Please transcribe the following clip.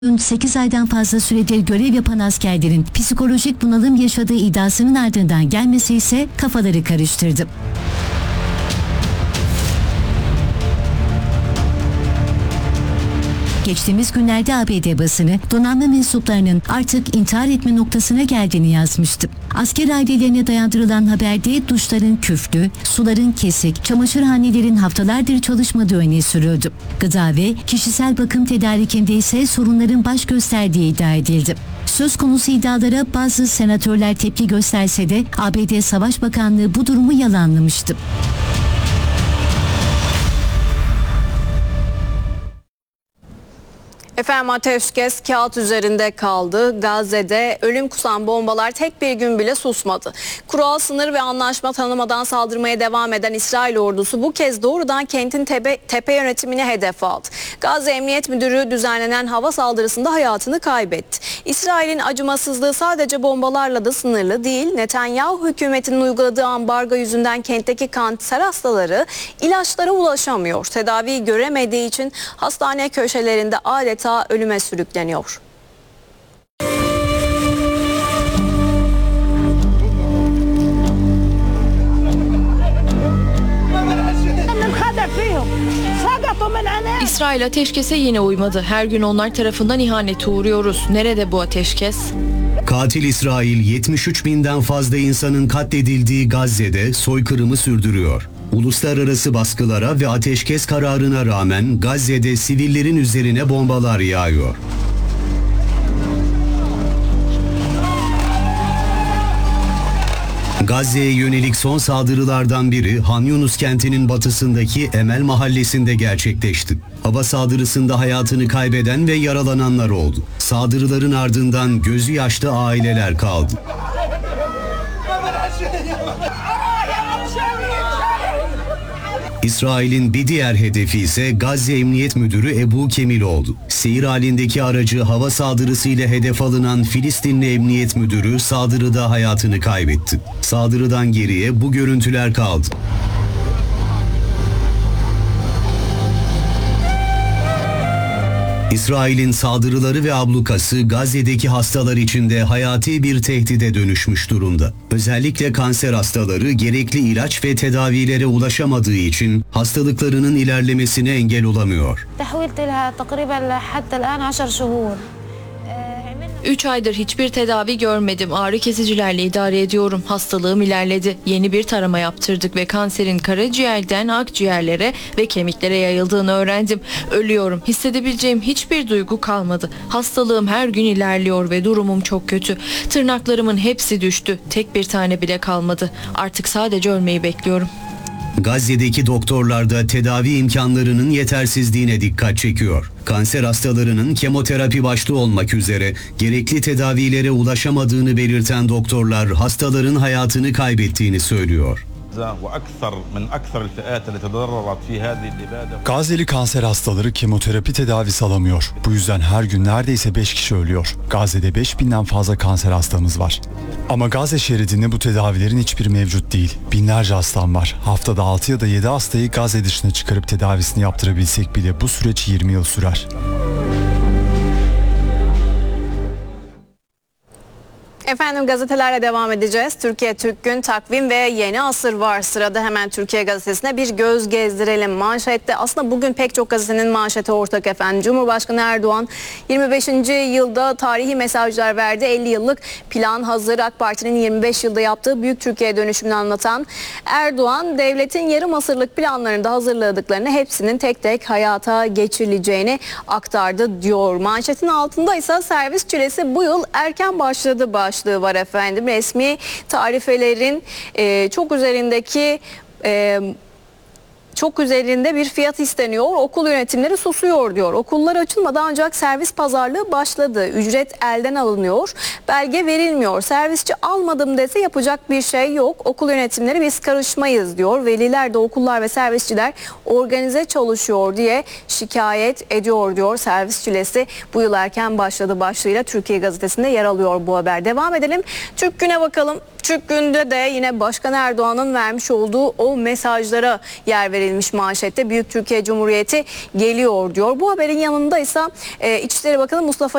8 aydan fazla süredir görev yapan askerlerin psikolojik bunalım yaşadığı iddiasının ardından gelmesi ise kafaları karıştırdı. Geçtiğimiz günlerde ABD basını donanma mensuplarının artık intihar etme noktasına geldiğini yazmıştı. Asker ailelerine dayandırılan haberde duşların küflü, suların kesik, çamaşırhanelerin haftalardır çalışmadığı öne sürüldü. Gıda ve kişisel bakım tedarikinde ise sorunların baş gösterdiği iddia edildi. Söz konusu iddialara bazı senatörler tepki gösterse de ABD Savaş Bakanlığı bu durumu yalanlamıştı. Efendim, ateşkes kağıt üzerinde kaldı. Gazze'de ölüm kusan bombalar tek bir gün bile susmadı. Kural, sınır ve anlaşma tanımadan saldırmaya devam eden İsrail ordusu bu kez doğrudan kentin tepe yönetimini hedef aldı. Gazze Emniyet Müdürü düzenlenen hava saldırısında hayatını kaybetti. İsrail'in acımasızlığı sadece bombalarla da sınırlı değil. Netanyahu hükümetinin uyguladığı ambargo yüzünden kentteki kanser hastaları ilaçlara ulaşamıyor. Tedaviyi göremediği için hastane köşelerinde adeta ölüme sürükleniyor. İsrail ateşkese yine uymadı. Her gün onlar tarafından ihanete uğruyoruz. Nerede bu ateşkes? Katil İsrail 73 binden fazla insanın katledildiği Gazze'de soykırımı sürdürüyor. Uluslararası baskılara ve ateşkes kararına rağmen Gazze'de sivillerin üzerine bombalar yağıyor. Gazze'ye yönelik son saldırılardan biri Han Yunus kentinin batısındaki Emel mahallesinde gerçekleşti. Hava saldırısında hayatını kaybeden ve yaralananlar oldu. Saldırıların ardından gözü yaşlı aileler kaldı. İsrail'in bir diğer hedefi ise Gazze Emniyet Müdürü Ebu Kemil oldu. Seyir halindeki aracı hava saldırısıyla hedef alınan Filistinli Emniyet Müdürü saldırıda hayatını kaybetti. Saldırıdan geriye bu görüntüler kaldı. İsrail'in saldırıları ve ablukası Gazze'deki hastalar için de hayati bir tehdide dönüşmüş durumda. Özellikle kanser hastaları gerekli ilaç ve tedavilere ulaşamadığı için hastalıklarının ilerlemesine engel olamıyor. 3 aydır hiçbir tedavi görmedim. Ağrı kesicilerle idare ediyorum. Hastalığım ilerledi. Yeni bir tarama yaptırdık ve kanserin karaciğerden akciğerlere ve kemiklere yayıldığını öğrendim. Ölüyorum. Hissedebileceğim hiçbir duygu kalmadı. Hastalığım her gün ilerliyor ve durumum çok kötü. Tırnaklarımın hepsi düştü. Tek bir tane bile kalmadı. Artık sadece ölmeyi bekliyorum. Gazze'deki doktorlar da tedavi imkanlarının yetersizliğine dikkat çekiyor. Kanser hastalarının kemoterapi başta olmak üzere gerekli tedavilere ulaşamadığını belirten doktorlar hastaların hayatını kaybettiğini söylüyor. Gazze'li kanser hastaları kemoterapi tedavisi alamıyor. Bu yüzden her gün neredeyse 5 kişi ölüyor. Gazze'de 5000'den fazla kanser hastamız var. Ama Gazze şeridinde bu tedavilerin hiçbiri mevcut değil. Binlerce hastam var. Haftada 6 ya da 7 hastayı Gazze dışına çıkarıp tedavisini yaptırabilsek bile bu süreç 20 yıl sürer. Efendim, gazetelerle devam edeceğiz. Türkiye Türk Gün, Takvim ve Yeni Asır var sırada. Hemen Türkiye Gazetesi'ne bir göz gezdirelim. Manşette, aslında bugün pek çok gazetenin manşeti ortak efendim. Cumhurbaşkanı Erdoğan 25. yılda tarihi mesajlar verdi. 50 yıllık plan hazır. AK Parti'nin 25 yılda yaptığı Büyük Türkiye dönüşümünü anlatan Erdoğan, devletin yarım asırlık planlarını da hazırladıklarını, hepsinin tek tek hayata geçirileceğini aktardı diyor. Manşetin altında ise servis çilesi bu yıl erken başladı başlığı var efendim. Resmi tarifelerin çok üzerinde bir fiyat isteniyor. Okul yönetimleri susuyor diyor. Okullar açılmadı ancak servis pazarlığı başladı. Ücret elden alınıyor. Belge verilmiyor. Servisçi almadım dese yapacak bir şey yok. Okul yönetimleri biz karışmayız diyor. Veliler de okullar ve servisçiler organize çalışıyor diye şikayet ediyor diyor. Servis çilesi bu yıl erken başladı başlığıyla Türkiye Gazetesi'nde yer alıyor bu haber. Devam edelim. Türk Gün'e bakalım. Türk Gün'de de yine Başkan Erdoğan'ın vermiş olduğu o mesajlara yer verilmiş. denilmiş manşette. Büyük Türkiye Cumhuriyeti geliyor diyor. Bu haberin yanında ise İçişleri Bakanı Mustafa